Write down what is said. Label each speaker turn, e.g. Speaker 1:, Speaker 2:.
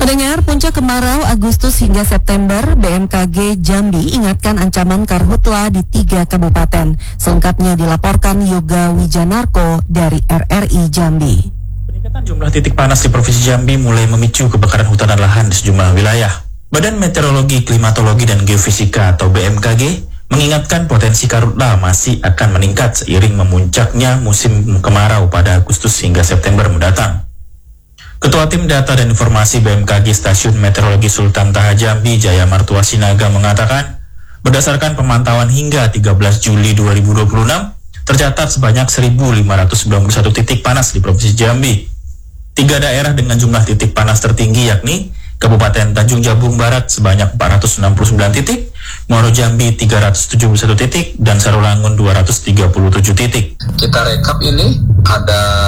Speaker 1: Pendengar, puncak kemarau Agustus hingga September, BMKG Jambi ingatkan ancaman karhutla di 3 kabupaten. Selengkapnya dilaporkan Yoga Wijanarko dari RRI Jambi.
Speaker 2: Peningkatan jumlah titik panas di Provinsi Jambi mulai memicu kebakaran hutan dan lahan di sejumlah wilayah. Badan Meteorologi, Klimatologi, dan Geofisika atau BMKG mengingatkan potensi karhutla masih akan meningkat seiring memuncaknya musim kemarau pada Agustus hingga September mendatang. Ketua Tim Data dan Informasi BMKG Stasiun Meteorologi Sultan Taha Jambi, Jaya Martua Sinaga mengatakan, berdasarkan pemantauan hingga 13 Juli 2026, tercatat sebanyak 1.591 titik panas di Provinsi Jambi. 3 daerah dengan jumlah titik panas tertinggi yakni Kabupaten Tanjung Jabung Barat sebanyak 469 titik, Muaro Jambi 371 titik, dan Sarulangun 237 titik.
Speaker 3: Kita rekap ini ada